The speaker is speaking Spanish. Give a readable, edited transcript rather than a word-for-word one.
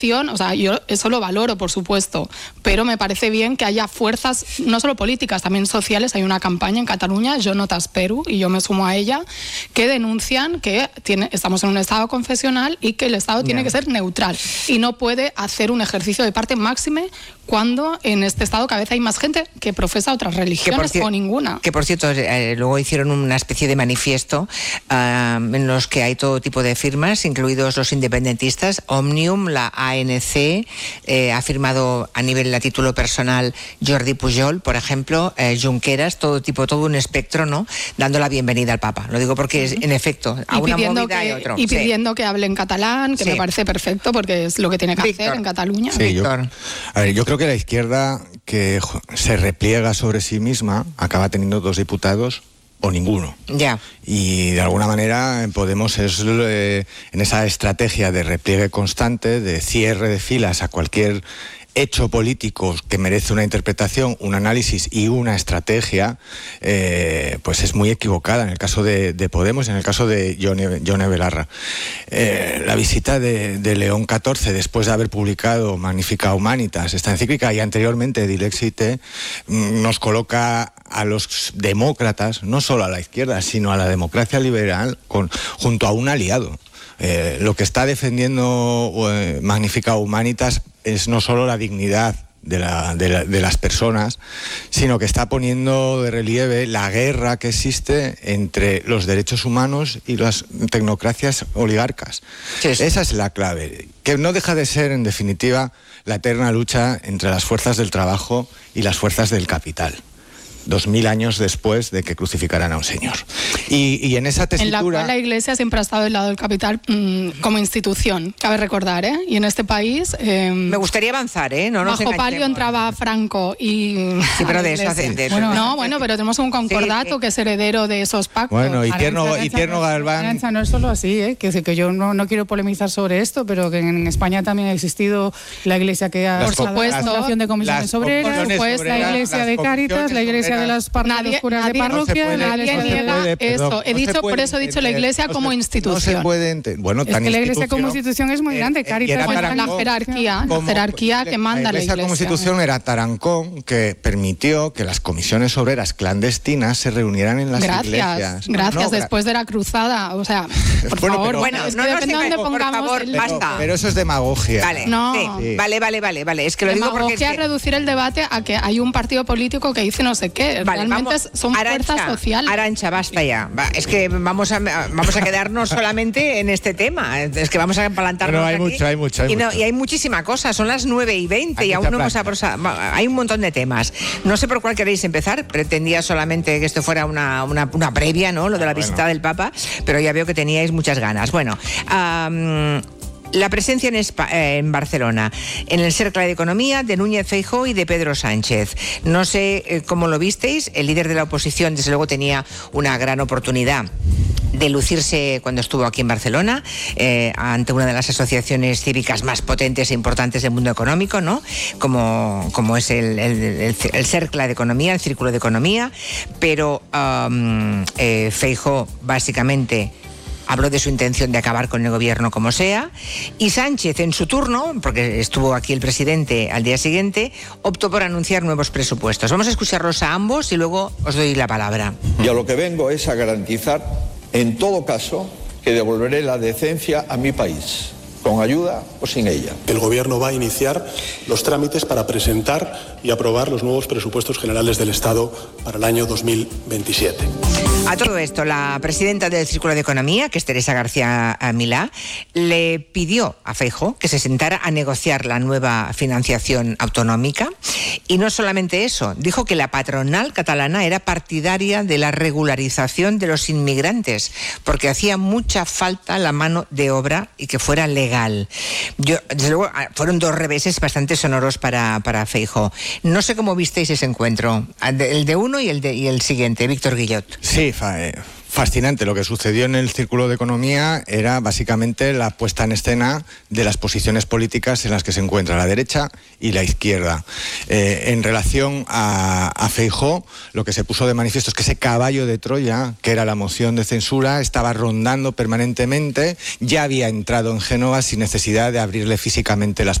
o sea, yo eso lo valoro, por supuesto, pero me parece bien que haya fuerzas, no solo políticas, también sociales. Hay una campaña en Cataluña, Jo no t'espero, y yo me sumo a ella, que denuncian que estamos en un Estado confesional y que el Estado tiene que ser neutral y no puede hacer un ejercicio de parte máxime cuando en este Estado cada vez hay más gente que profesa otras religiones o ninguna. Que por cierto, luego hicieron una especie de manifiesto en los que hay todo tipo de firmas, incluidos los independentistas. Òmnium, la ANC, ha firmado a nivel a título personal Jordi Pujol, por ejemplo, Junqueras, todo un espectro, ¿no? Dando la bienvenida al Papa. Lo digo porque es, en efecto, a una movida y otro. Y pidiendo que hable en catalán, que me parece perfecto, porque es lo que tiene que hacer en Cataluña. Sí, yo creo que la izquierda que se repliega sobre sí misma acaba teniendo 2 diputados o ninguno. Ya. Y de alguna manera en Podemos es en esa estrategia de repliegue constante, de cierre de filas a cualquier hecho político que merece una interpretación, un análisis y una estrategia, pues es muy equivocada en el caso de Podemos y en el caso de Yone Belarra. La visita de León XIV, después de haber publicado Magnificat Humanitas, esta encíclica, y anteriormente Dilexite, nos coloca a los demócratas, no solo a la izquierda, sino a la democracia liberal, junto a un aliado. Lo que está defendiendo Magnificat Humanitas es no solo la dignidad de las personas, sino que está poniendo de relieve la guerra que existe entre los derechos humanos y las tecnocracias oligarcas. Sí. Esa es la clave, que no deja de ser, en definitiva, la eterna lucha entre las fuerzas del trabajo y las fuerzas del capital. 2000 años después de que crucificaran a un señor. Y en esa tesitura... En la cual la Iglesia siempre ha estado del lado del capital como institución, cabe recordar, ¿eh? Y en este país... me gustaría avanzar, ¿eh? No nos bajo palio entraba Franco y... Sí, pero de eso hace... Bueno, pero tenemos un concordato que es heredero de esos pactos. Bueno, y Tierno Galván... Arancha, no es solo así, que yo no quiero polemizar sobre esto, pero que en España también ha existido la Iglesia que ha... Por supuesto. La Asociación de Comisiones Obreras, la Iglesia de Cáritas, la Iglesia de las curas de parroquia, nadie niega eso. Por eso he dicho la Iglesia como institución. No se puede es que la Iglesia como institución es muy grande, Cáritas. La jerarquía que manda la Iglesia. Como institución era Tarancón, que permitió que las comisiones obreras clandestinas se reunieran en las iglesias. Gracias, después de la cruzada. O sea, por favor. Bueno, es que depende de dónde pongamos. Basta. Pero eso es demagogia. Vale, sí. Vale. Es que lo digo porque... Demagogia es reducir el debate a que hay un partido político que dice no sé qué. Realmente son fuerzas sociales. Arancha, basta ya. Es que vamos a quedarnos solamente en este tema. Es que vamos a empalantarnos hay mucho. Y hay muchísima cosa. Son las 9:20 y aún no hemos aprosado. Hay un montón de temas. No sé por cuál queréis empezar. Pretendía solamente que esto fuera una previa, ¿no? Lo de la visita del Papa, pero ya veo que teníais muchas ganas. Bueno, la presencia en Barcelona, en el Cercle de Economía de Núñez Feijóo y de Pedro Sánchez. No sé cómo lo visteis. El líder de la oposición, desde luego, tenía una gran oportunidad de lucirse cuando estuvo aquí en Barcelona, ante una de las asociaciones cívicas más potentes e importantes del mundo económico, ¿no? Como es el Cercle de Economía, el Círculo de Economía. Pero Feijóo, básicamente, habló de su intención de acabar con el gobierno como sea, y Sánchez, en su turno, porque estuvo aquí el presidente al día siguiente, optó por anunciar nuevos presupuestos. Vamos a escucharlos a ambos y luego os doy la palabra. Y a lo que vengo es a garantizar, en todo caso, que devolveré la decencia a mi país, con ayuda o sin ella. El Gobierno va a iniciar los trámites para presentar y aprobar los nuevos presupuestos generales del Estado para el año 2027. A todo esto, la presidenta del Círculo de Economía, que es Teresa García Milá, le pidió a Feijóo que se sentara a negociar la nueva financiación autonómica. Y no solamente eso, dijo que la patronal catalana era partidaria de la regularización de los inmigrantes, porque hacía mucha falta la mano de obra y que fuera legal. Desde luego, fueron 2 reveses bastante sonoros para Feijóo. No sé cómo visteis ese encuentro, el de uno y el siguiente, Víctor Guillot. Sí, fascinante. Lo que sucedió en el Círculo de Economía era básicamente la puesta en escena de las posiciones políticas en las que se encuentra la derecha y la izquierda. En relación a Feijóo, lo que se puso de manifiesto es que ese caballo de Troya, que era la moción de censura, estaba rondando permanentemente, ya había entrado en Génova sin necesidad de abrirle físicamente las